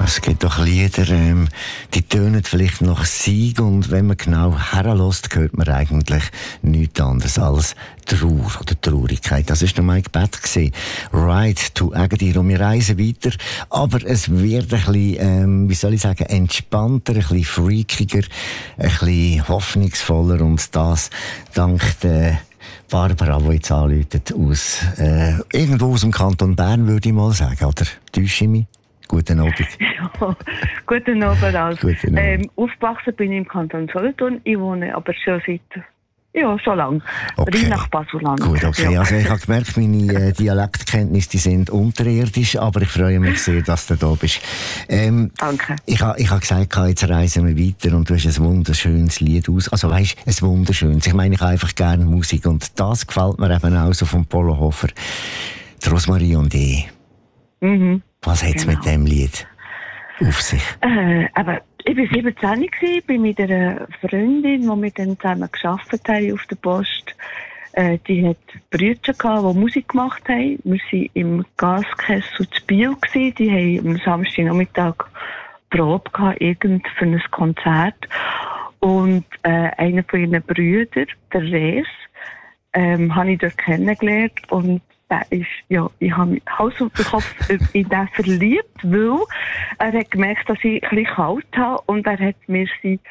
Es gibt doch Lieder, die tönen vielleicht nach Sieg, und wenn man genau herlässt, hört man eigentlich nichts anderes als Trauer oder Traurigkeit. Das war noch mein Gebet. Ride to Agadir. Und wir reisen weiter, aber es wird ein bisschen, wie soll ich sagen, entspannter, ein bisschen freakiger, ein bisschen hoffnungsvoller, und das dank der Barbara, die jetzt anruft, aus, irgendwo aus dem Kanton Bern, würde ich mal sagen, oder? Täusche ich mich? Guten Abend. Ja, guten Abend. Also. Guten Abend. Aufgewachsen bin ich im Kanton Solothurn. Ich wohne aber schon schon lange. Okay. Nach Basuland. Gut, okay. Ja. Also ich habe gemerkt, meine Dialektkenntnisse, die sind unterirdisch, aber ich freue mich sehr, dass du da bist. Danke. Ich habe gesagt, jetzt reisen wir weiter, und du hast ein wunderschönes Lied aus. Also weisst, ein wunderschönes. Ich meine, ich habe einfach gerne Musik, und das gefällt mir eben auch so von Polo Hofer. Die Rosmarie und ich. Mhm. Was hat es mit dem Lied auf sich? Aber ich war 17, bin mit einer Freundin, die wir dann zusammen gearbeitet haben auf der Post. Die hat Brüder gehabt, die Musik gemacht haben. Wir waren im Gaskessel zu Biel. Die haben am Samstagnachmittag Probe gehabt, für ein Konzert. Und einer von ihren Brüdern, der Rees, habe ich dort kennengelernt. Und ich habe mich Hals über Kopf in den verliebt, weil er hat gemerkt, dass ich ein bisschen kalt habe, und er hat mir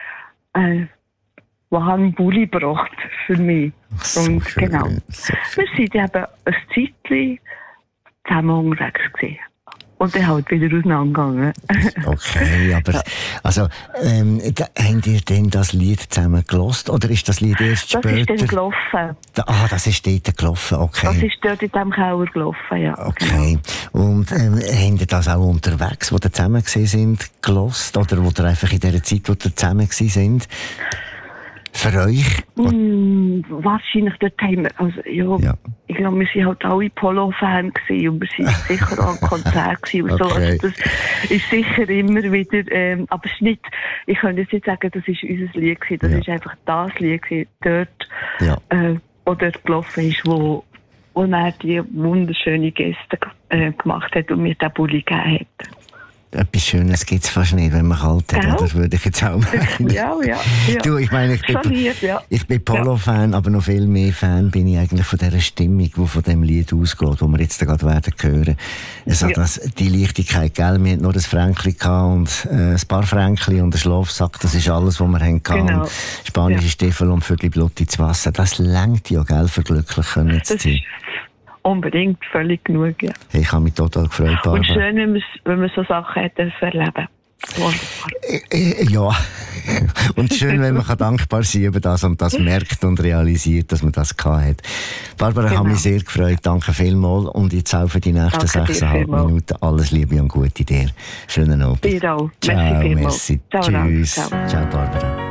einen Bulli gebracht für mich. So und schön, genau. so Wir sind eben ein Zeitchen zusammen unterwegs gewesen. Und dann halt wieder auseinandergegangen. Okay, aber also, habt ihr denn das Lied zusammen gelost, oder ist das Lied erst später? Das ist dann gelaufen. Das ist dort gelaufen, okay. Das ist dort in diesem Keller gelaufen, ja. Okay. Und habt ihr das auch unterwegs, wo ihr zusammen sind, gelost, oder wo ihr einfach in dieser Zeit, wo ihr zusammen sind? Für euch? Wahrscheinlich dort haben wir, also, ja. Ich glaube, wir waren halt alle Polo-Fans gewesen, und wir waren sicher auch am Konzert gewesen und so. Okay. Also das ist sicher immer wieder, aber es ist nicht, ich könnte jetzt nicht sagen, das ist unser Lied gewesen, das ist einfach das Lied gewesen, dort, wo dort gelaufen ist, wo er die wunderschöne Gäste gemacht hat und mir den Bulli gegeben hat. Etwas Schönes gibt es fast nicht, wenn man kalt hat, oder? Das würde ich jetzt auch meinen. Ja. Du, ich meine, ich bin Polo-Fan, aber noch viel mehr Fan bin ich eigentlich von dieser Stimmung, die von dem Lied ausgeht, das wir jetzt gerade werden hören. Also die Leichtigkeit, gell? Wir hatten nur ein Fränkli und ein paar Fränkli und einen Schlafsack, das ist alles, was wir haben. Genau. Spanische Stiefel und Vögel Blut ins Wasser, das reicht ja, gell, für glücklich können zu sein. Unbedingt, völlig genug, ja. Ich habe mich total gefreut, Barbara. Und schön, wenn man so Sachen hat, erleben. Wunderbar. Ja. Und schön, wenn man dankbar sein kann über das und das merkt und realisiert, dass man das hat. Barbara, habe mich sehr gefreut. Danke vielmals. Und jetzt auch für die nächsten 6,5 Minuten. Alles Liebe und Gute dir. Schönen Abend. Dir auch. Ciao, merci. Ciao, Tschüss. ciao. Ciao, Barbara.